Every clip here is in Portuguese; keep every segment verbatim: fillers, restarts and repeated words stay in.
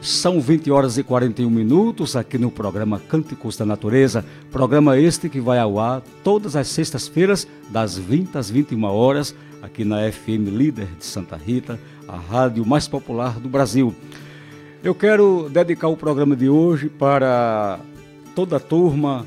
São vinte horas e quarenta e um minutos aqui no programa Cânticos da Natureza, programa este que vai ao ar todas as sextas-feiras, das vinte às vinte e uma horas, aqui na F M Líder de Santa Rita, a rádio mais popular do Brasil. Eu quero dedicar o programa de hoje para toda a turma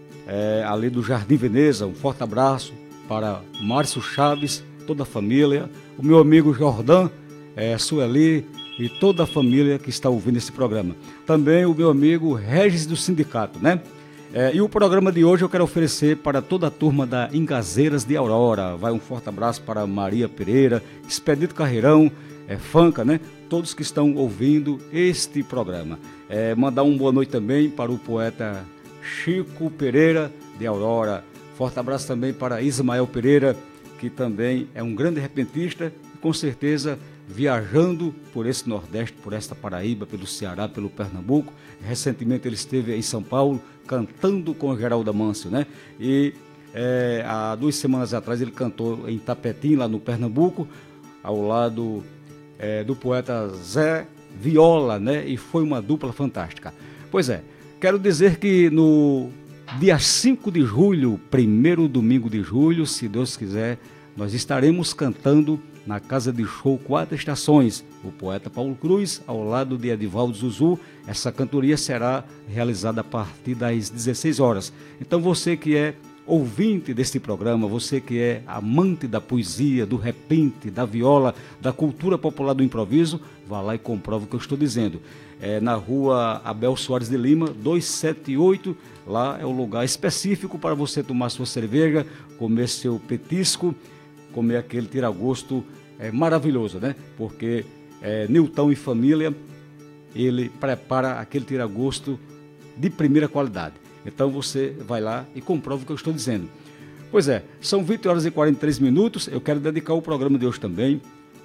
é, ali do Jardim Veneza. Um forte abraço para Márcio Chaves, toda a família, o meu amigo Jordão, é, Sueli e toda a família que está ouvindo esse programa. Também o meu amigo Regis do Sindicato, né? É, e o programa de hoje eu quero oferecer para toda a turma da Engazeiras de Aurora. Vai um forte abraço para Maria Pereira, Expedito Carreirão, é, Fanca, né? Todos que estão ouvindo este programa. É, mandar uma boa noite também para o poeta Chico Pereira de Aurora. Forte abraço também para Ismael Pereira, que também é um grande repentista e com certeza viajando por esse Nordeste, por esta Paraíba, pelo Ceará, pelo Pernambuco. Recentemente ele esteve em São Paulo cantando com Geraldo Amâncio, né? E é, há duas semanas atrás ele cantou em Tapetim, lá no Pernambuco, ao lado é, do poeta Zé Viola, né? E foi uma dupla fantástica. Pois é, quero dizer que no dia cinco de julho, primeiro domingo de julho, se Deus quiser, nós estaremos cantando na Casa de Show Quatro Estações, o poeta Paulo Cruz, ao lado de Edivaldo Zuzu. Essa cantoria será realizada a partir das dezesseis horas. Então você que é ouvinte deste programa, você que é amante da poesia, do repente, da viola, da cultura popular do improviso, vá lá e comprova o que eu estou dizendo. É na rua Abel Soares de Lima, duzentos e setenta e oito, lá é o lugar específico para você tomar sua cerveja, comer seu petisco, comer aquele tira-gosto é, maravilhoso, né? Porque é, Nilton e família, ele prepara aquele tira-gosto de primeira qualidade. Então você vai lá e comprova o que eu estou dizendo. Pois é, são vinte horas e quarenta e três minutos, eu quero dedicar o programa de hoje também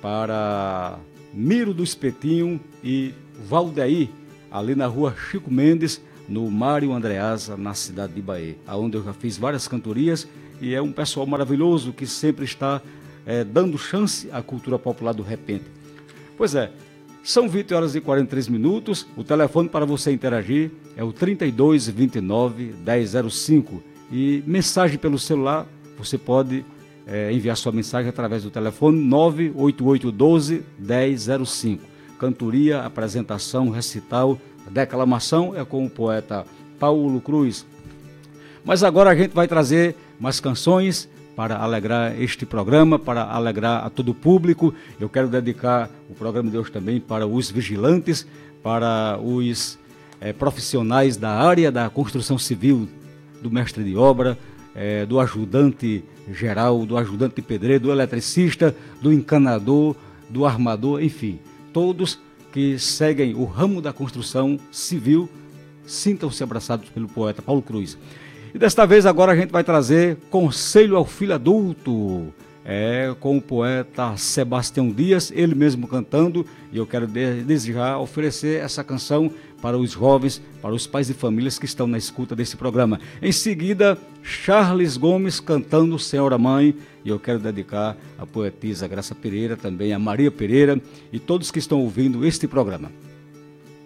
para Miro do Espetinho e Valdeir, ali na rua Chico Mendes, no Mário Andreasa, na cidade de Bahia, onde eu já fiz várias cantorias. E é um pessoal maravilhoso que sempre está é, dando chance à cultura popular do repente. Pois é, são vinte horas e quarenta e três minutos. O telefone para você interagir é o trinta e dois, vinte e nove, dez zero cinco. E mensagem pelo celular, você pode é, enviar sua mensagem através do telefone nove oito oito um dois, dez zero cinco. Cantoria, apresentação, recital, declamação é com o poeta Paulo Cruz. Mas agora a gente vai trazer mais canções para alegrar este programa, para alegrar a todo o público. Eu quero dedicar o programa de hoje também para os vigilantes, para os é, profissionais da área da construção civil, do mestre de obra, é, do ajudante geral, do ajudante de pedreiro, do eletricista, do encanador, do armador, enfim, todos que seguem o ramo da construção civil, sintam-se abraçados pelo poeta Paulo Cruz. E desta vez agora a gente vai trazer Conselho ao Filho Adulto, é, com o poeta Sebastião Dias, ele mesmo cantando, e eu quero desde já oferecer essa canção para os jovens, para os pais de famílias que estão na escuta desse programa. Em seguida, Charles Gomes cantando Senhora Mãe, e eu quero dedicar a poetisa Graça Pereira, também a Maria Pereira e todos que estão ouvindo este programa.